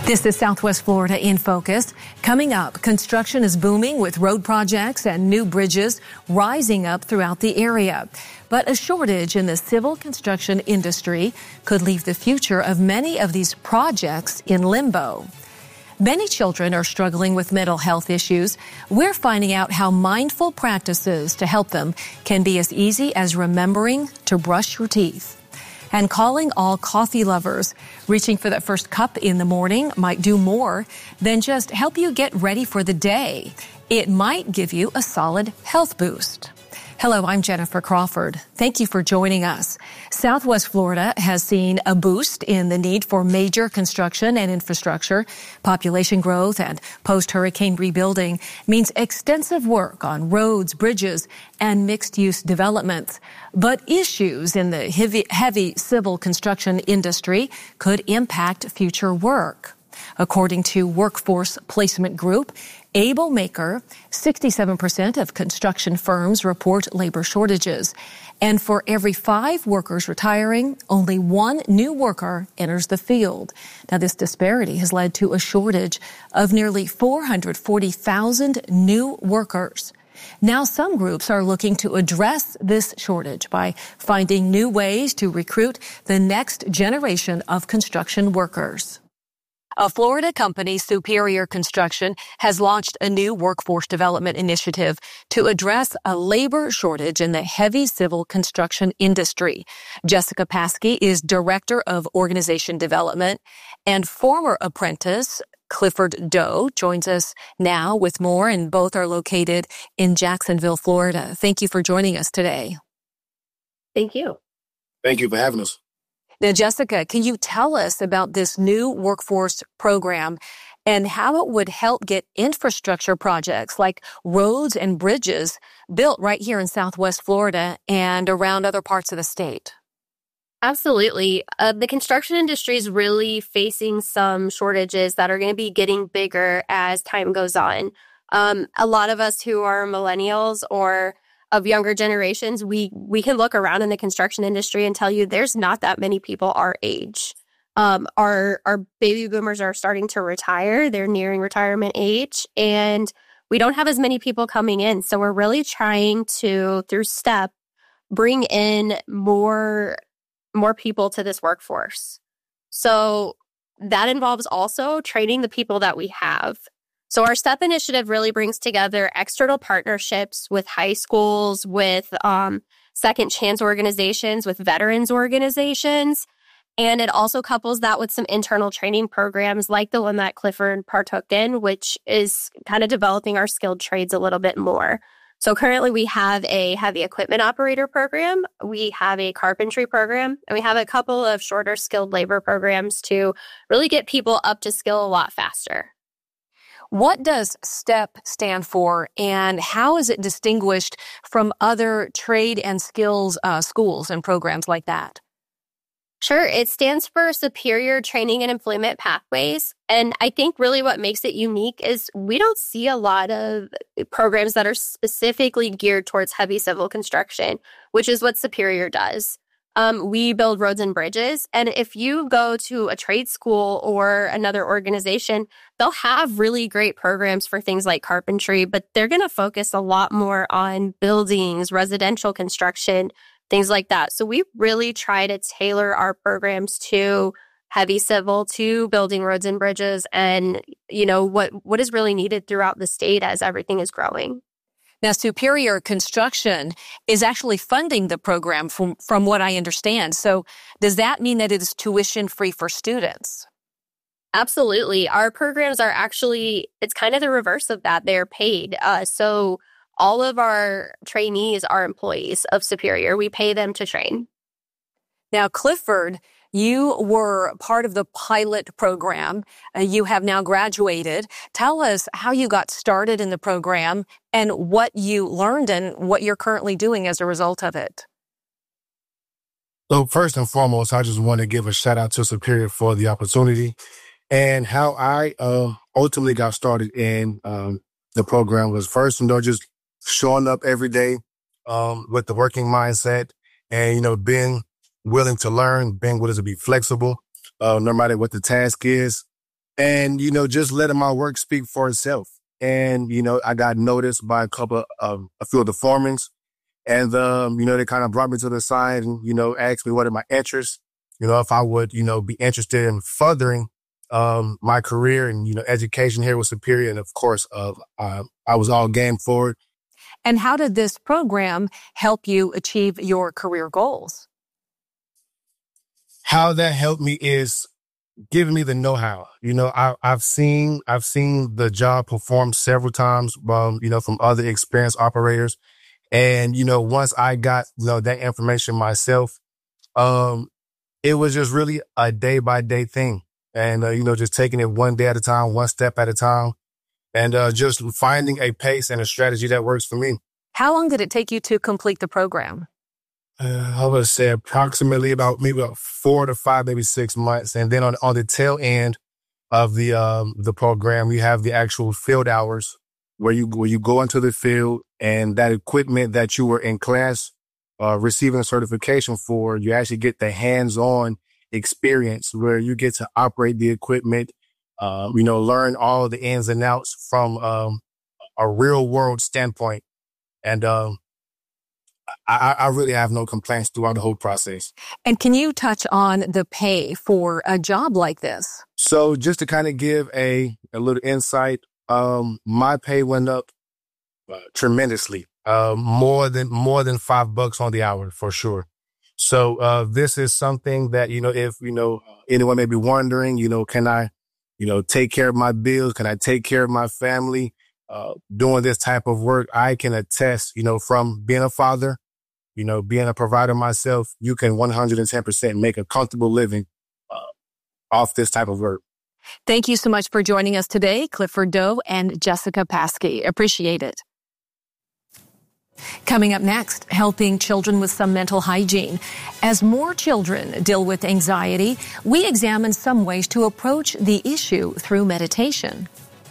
This is Southwest Florida in Focus. Coming up, construction is booming with road projects and new bridges rising up throughout the area. But a shortage in the civil construction industry could leave the future of many of these projects in limbo. Many children are struggling with mental health issues. We're finding out how mindful practices to help them can be as easy as remembering to brush your teeth. And calling all coffee lovers. Reaching for that first cup in the morning might do more than just help you get ready for the day. It might give you a solid health boost. Hello, I'm Jennifer Crawford. Thank you for joining us. Southwest Florida has seen a boost in the need for major construction and infrastructure. Population growth and post-hurricane rebuilding means extensive work on roads, bridges, and mixed-use developments. But issues in the heavy civil construction industry could impact future work. According to Workforce Placement Group, Able Maker, 67% of construction firms report labor shortages. And for every 5 workers retiring, only 1 new worker enters the field. Now, this disparity has led to a shortage of nearly 440,000 new workers. Now, some groups are looking to address this shortage by finding new ways to recruit the next generation of construction workers. A Florida company, Superior Construction, has launched a new workforce development initiative to address a labor shortage in the heavy civil construction industry. Jessica Paskey is Director of Organization Development, and former apprentice Clifford Doe joins us now with more, and both are located in Jacksonville, Florida. Thank you for joining us today. Thank you. Thank you for having us. Now, Jessica, can you tell us about this new workforce program and how it would help get infrastructure projects like roads and bridges built right here in Southwest Florida and around other parts of the state? Absolutely. The construction industry is really facing some shortages that are going to be getting bigger as time goes on. A lot of us who are millennials or of younger generations, we can look around in the construction industry and tell you there's not that many people our age. Our baby boomers are starting to retire. They're nearing retirement age, and we don't have as many people coming in. So we're really trying to, through STEP, bring in more people to this workforce. So that involves also training the people that we have. So our STEP initiative really brings together external partnerships with high schools, with second chance organizations, with veterans organizations. And it also couples that with some internal training programs like the one that Clifford partook in, which is kind of developing our skilled trades a little bit more. So currently we have a heavy equipment operator program, we have a carpentry program, and we have a couple of shorter skilled labor programs to really get people up to skill a lot faster. What does STEP stand for, and how is it distinguished from other trade and skills schools and programs like that? Sure. It stands for Superior Training and Employment Pathways. And I think really what makes it unique is we don't see a lot of programs that are specifically geared towards heavy civil construction, which is what Superior does. We build roads and bridges. And if you go to a trade school or another organization, they'll have really great programs for things like carpentry, but they're going to focus a lot more on buildings, residential construction, things like that. So we really try to tailor our programs to heavy civil, to building roads and bridges, and, you know, what is really needed throughout the state as everything is growing. Now, Superior Construction is actually funding the program from what I understand. So does that mean that it is tuition-free for students? Absolutely. Our programs are actually, it's kind of the reverse of that. They're paid. So all of our trainees are employees of Superior. We pay them to train. Now, Clifford, you were part of the pilot program. You have now graduated. Tell us how you got started in the program and what you learned and what you're currently doing as a result of it. So first and foremost, I just want to give a shout out to Superior for the opportunity, and how I ultimately got started in the program was first, just showing up every day with the working mindset and, being willing to learn, being willing to be flexible, no matter what the task is. and, just letting my work speak for itself. And, I got noticed by a few of the foremans, and, they kind of brought me to the side and, asked me what are my interests, if I would, be interested in furthering, my career and, education here with Superior. And of course, I was all game for it. And how did this program help you achieve your career goals? How that helped me is giving me the know-how. I've seen the job performed several times, from other experienced operators. And, once I got, that information myself, it was just really a day by day thing. And, just taking it one day at a time, one step at a time, and, just finding a pace and a strategy that works for me. How long did it take you to complete the program? I would say approximately about 4 to 5, maybe 6 months. And then on the tail end of the program, you have the actual field hours where you go into the field, and that equipment that you were in class receiving a certification for, you actually get the hands-on experience where you get to operate the equipment, learn all the ins and outs from a real world standpoint. And I really have no complaints throughout the whole process. And can you touch on the pay for a job like this? So just to kind of give a little insight, my pay went up tremendously, more than $5 on the hour for sure. So this is something that, if, anyone may be wondering, can I, take care of my bills? Can I take care of my family? Doing this type of work, I can attest, from being a father, being a provider myself, you can 110% make a comfortable living off this type of work. Thank you so much for joining us today, Clifford Doe and Jessica Paskey. Appreciate it. Coming up next, helping children with some mental hygiene. As more children deal with anxiety, we examine some ways to approach the issue through meditation.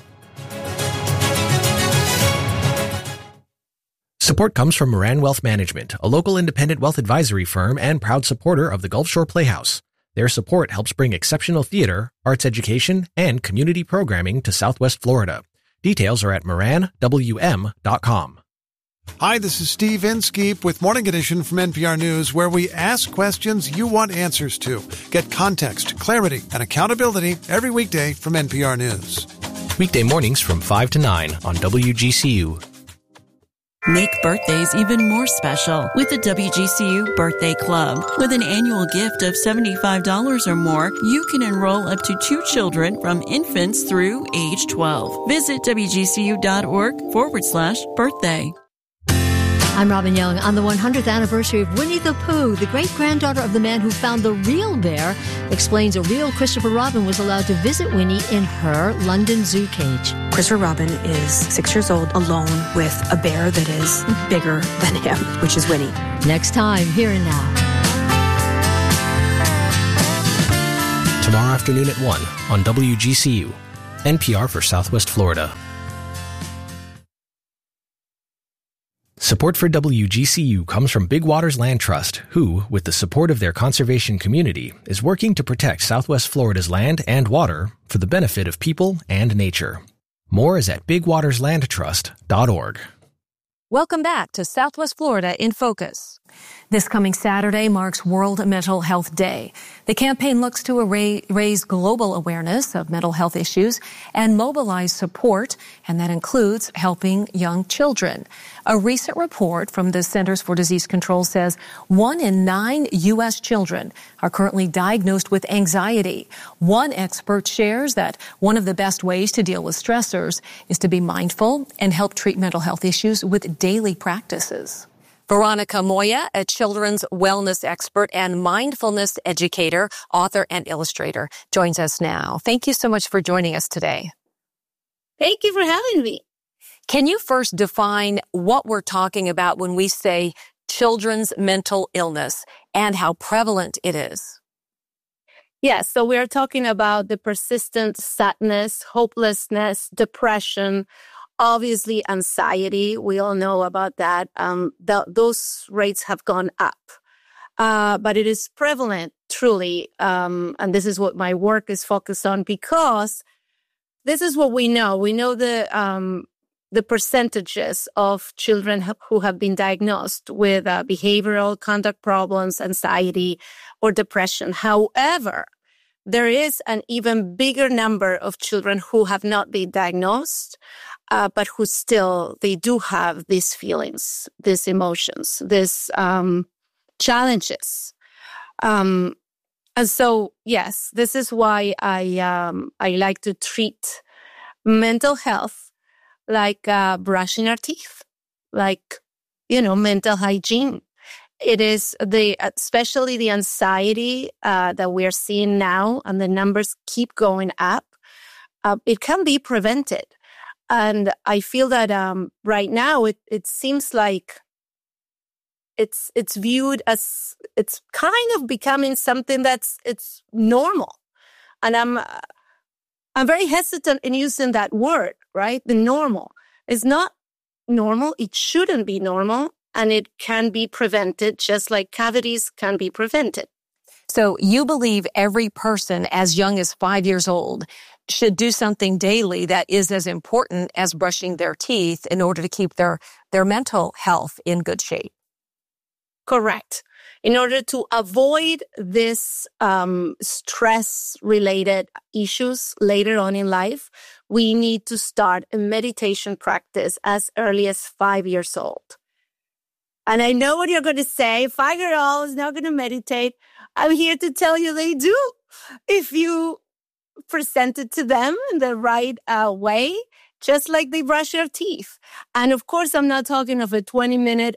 Support comes from Moran Wealth Management, a local independent wealth advisory firm and proud supporter of the Gulf Shore Playhouse. Their support helps bring exceptional theater, arts education, and community programming to Southwest Florida. Details are at moranwm.com. Hi, this is Steve Inskeep with Morning Edition from NPR News, where we ask questions you want answers to. Get context, clarity, and accountability every weekday from NPR News. Weekday mornings from 5 to 9 on WGCU. Make birthdays even more special with the WGCU Birthday Club. With an annual gift of $75 or more, you can enroll up to 2 children from infants through age 12. Visit WGCU.org/birthday. I'm Robin Young. On the 100th anniversary of Winnie the Pooh, the great-granddaughter of the man who found the real bear explains a real Christopher Robin was allowed to visit Winnie in her London zoo cage. Christopher Robin is 6 years old, alone with a bear that is bigger than him, which is Winnie. Next time, Here and Now. Tomorrow afternoon at 1 on WGCU, NPR for Southwest Florida. Support for WGCU comes from Big Waters Land Trust, who, with the support of their conservation community, is working to protect Southwest Florida's land and water for the benefit of people and nature. More is at bigwaterslandtrust.org. Welcome back to Southwest Florida in Focus. This coming Saturday marks World Mental Health Day. The campaign looks to raise global awareness of mental health issues and mobilize support, and that includes helping young children. A recent report from the Centers for Disease Control says 1 in 9 U.S. children are currently diagnosed with anxiety. One expert shares that one of the best ways to deal with stressors is to be mindful and help treat mental health issues with daily practices. Veronica Moya, a children's wellness expert and mindfulness educator, author, and illustrator, joins us now. Thank you so much for joining us today. Thank you for having me. Can you first define what we're talking about when we say children's mental illness and how prevalent it is? Yes, so we're talking about the persistent sadness, hopelessness, depression, obviously anxiety. We all know about that. Those rates have gone up. But it is prevalent, truly. And this is what my work is focused on, because this is what we know. We know the percentages of children who have been diagnosed with behavioral conduct problems, anxiety, or depression. However, there is an even bigger number of children who have not been diagnosed, but who still, they do have these feelings, these emotions, these challenges. And so, yes, this is why I like to treat mental health like brushing our teeth, like, mental hygiene. It is especially the anxiety that we're seeing now, and the numbers keep going up. It can be prevented. And I feel that right now it seems like it's viewed as, it's kind of becoming something it's normal. And I'm very hesitant in using that word, right? The normal. It's not normal. It shouldn't be normal. And it can be prevented, just like cavities can be prevented. So you believe every person as young as 5 years old should do something daily that is as important as brushing their teeth in order to keep their mental health in good shape. Correct. In order to avoid this stress-related issues later on in life, we need to start a meditation practice as early as 5 years old. And I know what you're going to say. 5-year-old is not going to meditate. I'm here to tell you they do. If you present it to them in the right way, just like they brush their teeth. And of course, I'm not talking of a 20-minute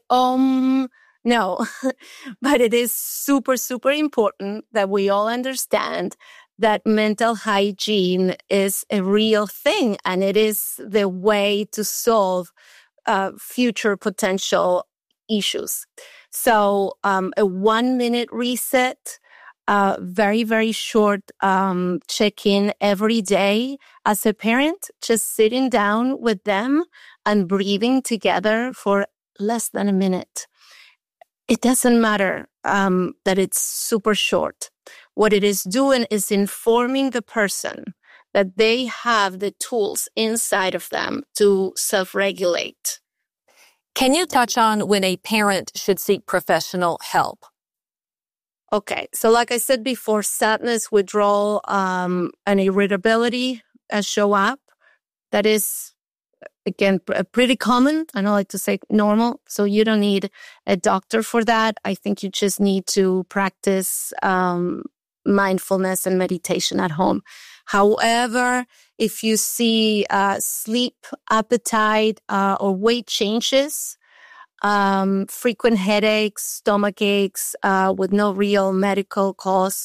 no. But it is super, super important that we all understand that mental hygiene is a real thing, and it is the way to solve future potential issues. So a 1-minute reset, very, very short check-in every day as a parent, just sitting down with them and breathing together for less than a minute. It doesn't matter that it's super short. What it is doing is informing the person that they have the tools inside of them to self-regulate. Can you touch on when a parent should seek professional help? Okay, so like I said before, sadness, withdrawal, and irritability show up. That is, again, pretty common. I don't like to say normal, so you don't need a doctor for that. I think you just need to practice mindfulness and meditation at home. However, if you see sleep, appetite, or weight changes, frequent headaches, stomach aches with no real medical cause,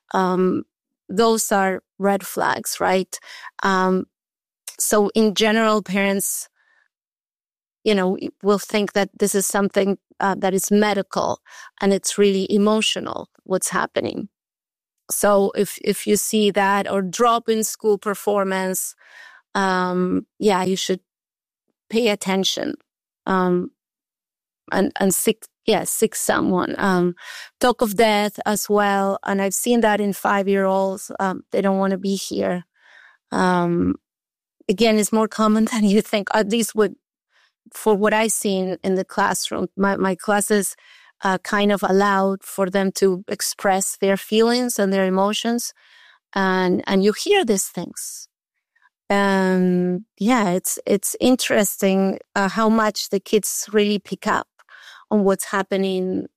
those are red flags, right? So in general, parents, will think that this is something that is medical, and it's really emotional, what's happening. So if you see that, or drop in school performance, you should pay attention, and seek someone. Talk of death as well. And I've seen that in 5-year-olds. They don't want to be here. Again, it's more common than you think, at least for what I've seen in the classroom. My classes kind of allowed for them to express their feelings and their emotions. And you hear these things. And it's interesting how much the kids really pick up on what's happening